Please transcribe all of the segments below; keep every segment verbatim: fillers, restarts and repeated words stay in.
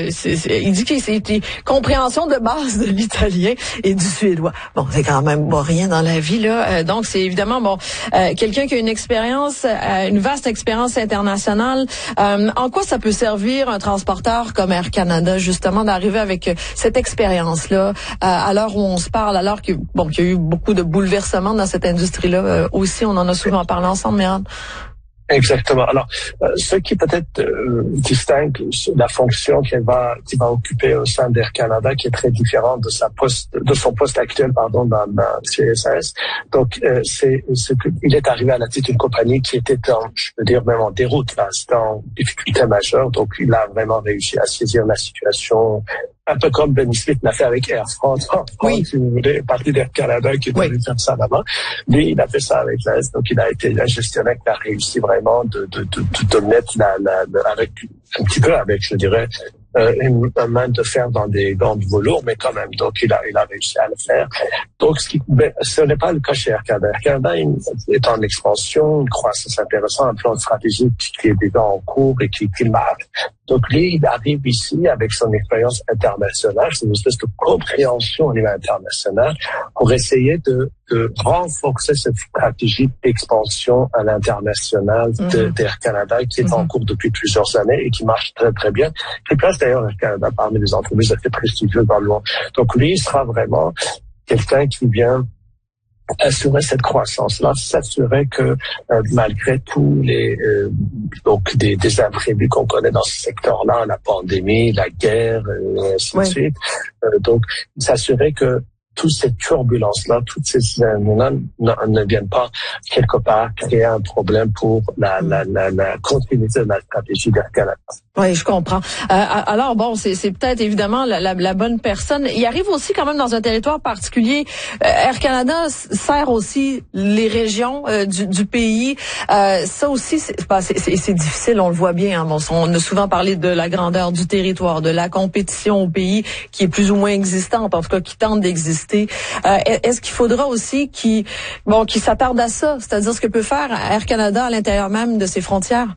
euh, c'est, c'est, il dit que c'est une compréhension de base de l'italien et du suédois. Bon, c'est quand même bon, rien dans la vie là. Euh, donc c'est évidemment bon euh, quelqu'un qui a une expérience, euh, une vaste expérience internationale. Euh, en quoi ça peut servir un transporteur comme Air Canada justement d'arriver avec euh, cette expérience là euh, à l'heure où on se parle, alors que bon qu'il y a eu beaucoup de bouleversements dans cette industrie là euh, aussi, on en a souvent parlé ensemble, Mehran. Exactement. Alors, euh, ce qui peut-être euh, distingue la fonction qu'elle va, qui va occuper au sein d'Air Canada, qui est très différente de sa poste, de son poste actuel, pardon, dans la C S A S. Donc, euh, c'est, c'est qu'il est arrivé à la tête d'une compagnie qui était en, je peux dire même en déroute, là, c'était en difficulté majeure. Donc, il a vraiment réussi à saisir la situation. Un peu comme Ben Smith l'a fait avec Air France. En France, oui. Si vous voulez, partie d'Air Canada qui est oui. allé faire ça là-bas. Lui, il a fait ça avec l'A S. Donc, il a été un gestionnaire qui a réussi vraiment de, de, de, de, de mettre la, la, la, avec, un petit peu avec, je dirais, euh, une, une main de fer dans des gants de velours, mais quand même. Donc, il a, il a réussi à le faire. Donc, ce, qui, ben, ce n'est pas le cas chez Air Canada. Air Canada est en expansion, une croissance intéressante, un plan stratégique qui est déjà en cours et qui, qui marche. Donc, lui, il arrive ici avec son expérience internationale, c'est une espèce de compréhension au niveau international pour essayer de, de renforcer cette stratégie d'expansion à l'international de, mm-hmm. d'Air Canada qui est mm-hmm. en cours depuis plusieurs années et qui marche très, très bien. Qui place d'ailleurs Air Canada parmi les entreprises assez prestigieuses dans le monde. Donc, lui, il sera vraiment quelqu'un qui vient assurer cette croissance-là, s'assurer que euh, malgré tous les euh, donc des, des imprévus qu'on connaît dans ce secteur-là, la pandémie, la guerre, et ainsi ouais. de suite, euh, donc s'assurer que toutes ces turbulences-là, toutes ces ne, ne viennent pas quelque part créer un problème pour la, la, la, la continuité de la stratégie d'Air Canada. Oui, je comprends. Euh, alors bon, c'est, c'est peut-être évidemment la, la, la bonne personne. Il arrive aussi quand même dans un territoire particulier. Euh, Air Canada sert aussi les régions euh, du, du pays. Euh, ça aussi, c'est, bah, c'est, c'est, c'est difficile, on le voit bien. Hein. Bon, on a souvent parlé de la grandeur du territoire, de la compétition au pays qui est plus ou moins existante, en tout cas qui tente d'exister. Euh, est-ce qu'il faudra aussi qu'il bon, qu'il s'attarde à ça, c'est-à-dire ce que peut faire Air Canada à l'intérieur même de ses frontières?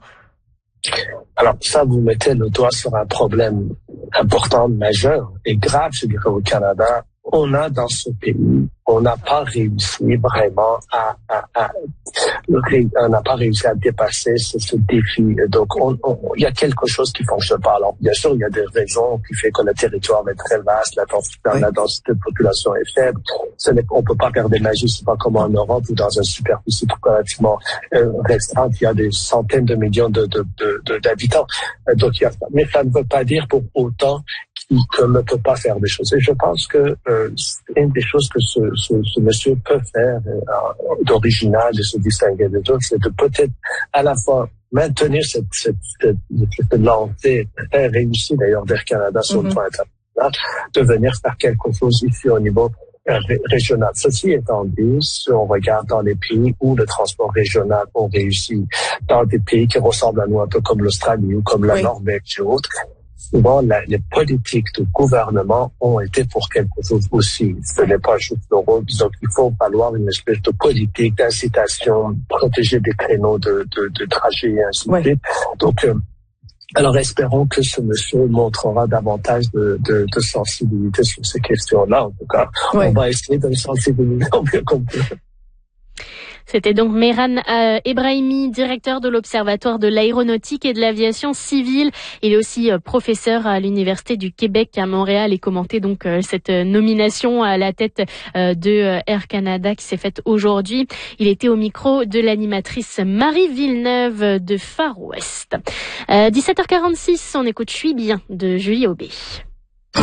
Alors ça, vous mettez le doigt sur un problème important, majeur et grave, je dirais, au Canada. On a dans ce pays, on n'a pas réussi vraiment à, à, à on n'a pas réussi à dépasser ce, ce défi. Donc, on, on, il y a quelque chose qui fonctionne pas. Alors, bien sûr, il y a des raisons qui fait que le territoire est très vaste, la densité, oui. la densité de population est faible. Ce n'est, on peut pas faire des magies, c'est pas comme en Europe ou dans une superficie relativement euh, restreinte, il y a des centaines de millions de, de, de, de d'habitants. Donc, il y a, mais ça ne veut pas dire pour autant qu'on ne peut pas faire des choses. Et je pense que euh, une des choses que ce, ce, ce monsieur peut faire euh, d'original, de se distinguer des autres, c'est de peut-être à la fois maintenir cette, cette, cette, cette lancée très réussie d'ailleurs d'Air Canada sur mm-hmm. le plan international, de venir faire quelque chose ici au niveau euh, régional. Ceci étant dit, si on regarde dans les pays où le transport régional ont réussi, dans des pays qui ressemblent à nous un peu comme l'Australie ou comme la oui. Norvège et autres, souvent, la, les politiques de gouvernement ont été pour quelque chose aussi. Ce n'est pas juste le rôle. Donc, il faut falloir une espèce de politique d'incitation, protéger des créneaux de, de, de trajet et ainsi de suite. Donc, euh, alors, espérons que ce monsieur montrera davantage de, de, de sensibilité sur ces questions-là. En tout cas, ouais. on va essayer de le sensibiliser au mieux qu'on peut. C'était donc Mehran euh, Ebrahimi, directeur de l'Observatoire de l'aéronautique et de l'aviation civile. Il est aussi euh, professeur à l'Université du Québec à Montréal et commentait donc euh, cette nomination à la tête euh, de euh, Air Canada qui s'est faite aujourd'hui. Il était au micro de l'animatrice Marie Villeneuve de Far West. Euh, dix-sept heures quarante-six, on écoute Je suis bien de Julie Aubé.